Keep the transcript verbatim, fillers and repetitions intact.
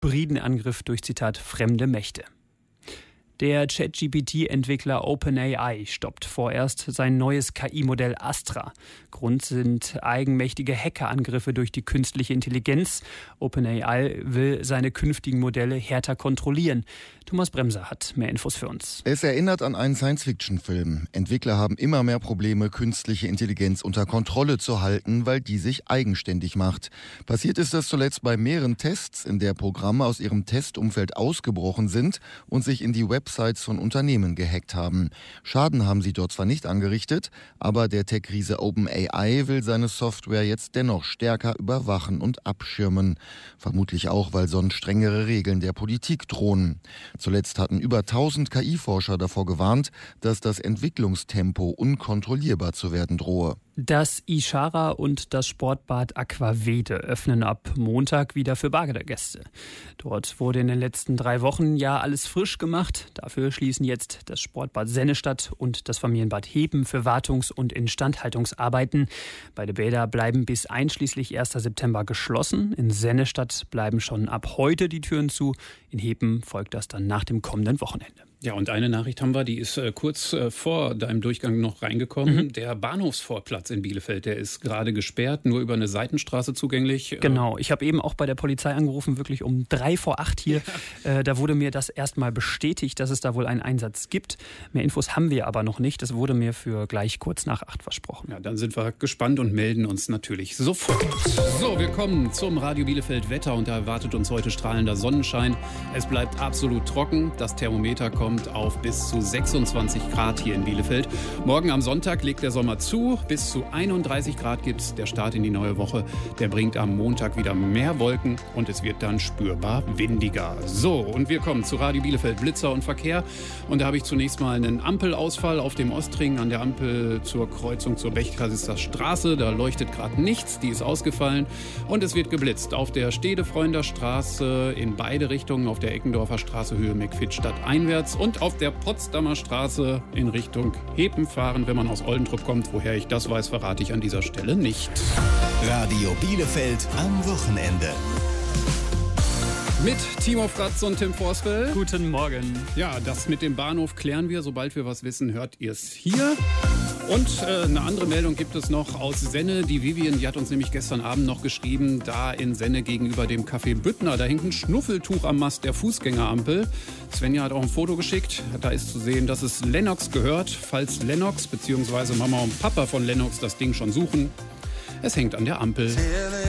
hybriden Angriff durch, Zitat, fremde Mächte. Der ChatGP T-Entwickler OpenAI stoppt vorerst sein neues K I-Modell Astra. Grund sind eigenmächtige Hackerangriffe durch die künstliche Intelligenz. OpenAI will seine künftigen Modelle härter kontrollieren. Thomas Bremser hat mehr Infos für uns. Es erinnert an einen Science-Fiction-Film. Entwickler haben immer mehr Probleme, künstliche Intelligenz unter Kontrolle zu halten, weil die sich eigenständig macht. Passiert ist das zuletzt bei mehreren Tests, in der Programme aus ihrem Testumfeld ausgebrochen sind und sich in die Websites von Unternehmen gehackt haben. Schaden haben sie dort zwar nicht angerichtet, aber der Tech-Riese OpenAI will seine Software jetzt dennoch stärker überwachen und abschirmen. Vermutlich auch, weil sonst strengere Regeln der Politik drohen. Zuletzt hatten über tausend K I-Forscher davor gewarnt, dass das Entwicklungstempo unkontrollierbar zu werden drohe. Das Ishara und das Sportbad Aquavede öffnen ab Montag wieder für Badegäste. Dort wurde in den letzten drei Wochen ja alles frisch gemacht. Dafür schließen jetzt das Sportbad Sennestadt und das Familienbad Heben für Wartungs- und Instandhaltungsarbeiten. Beide Bäder bleiben bis einschließlich ersten September geschlossen. In Sennestadt bleiben schon ab heute die Türen zu. In Heben folgt das dann nach dem kommenden Wochenende. Ja, und eine Nachricht haben wir, die ist äh, kurz äh, vor deinem Durchgang noch reingekommen. Mhm. Der Bahnhofsvorplatz in Bielefeld, der ist gerade gesperrt, nur über eine Seitenstraße zugänglich. Genau, ich habe eben auch bei der Polizei angerufen, wirklich um drei vor acht hier. Ja. Äh, da wurde mir das erstmal bestätigt, dass es da wohl einen Einsatz gibt. Mehr Infos haben wir aber noch nicht. Das wurde mir für gleich kurz nach acht versprochen. Ja, dann sind wir gespannt und melden uns natürlich sofort. So, wir kommen zum Radio Bielefeld Wetter und da erwartet uns heute strahlender Sonnenschein. Es bleibt absolut trocken, das Thermometer kommt auf bis zu sechsundzwanzig Grad hier in Bielefeld. Morgen am Sonntag legt der Sommer zu. Bis zu einunddreißig Grad gibt's. Der Start in die neue Woche, der bringt am Montag wieder mehr Wolken und es wird dann spürbar windiger. So, und wir kommen zu Radio Bielefeld Blitzer und Verkehr. Und da habe ich zunächst mal einen Ampelausfall auf dem Ostring an der Ampel zur Kreuzung zur Bechtkasisser Straße. Da leuchtet gerade nichts, die ist ausgefallen und es wird geblitzt. Auf der Stedefreunter Straße in beide Richtungen, auf der Eckendorfer Straße Höhe McFittstadt einwärts und auf der Potsdamer Straße in Richtung Hepen fahren, wenn man aus Oldentrupp kommt. Woher ich das weiß, verrate ich an dieser Stelle nicht. Radio Bielefeld am Wochenende. Mit Timo Fratz und Tim Forsfeld. Guten Morgen. Ja, das mit dem Bahnhof klären wir. Sobald wir was wissen, hört ihr es hier. Und äh, eine andere Meldung gibt es noch aus Senne. Die Vivian, die hat uns nämlich gestern Abend noch geschrieben, da in Senne gegenüber dem Café Büttner, da hängt ein Schnuffeltuch am Mast der Fußgängerampel. Svenja hat auch ein Foto geschickt. Da ist zu sehen, dass es Lennox gehört. Falls Lennox bzw. Mama und Papa von Lennox das Ding schon suchen, es hängt an der Ampel.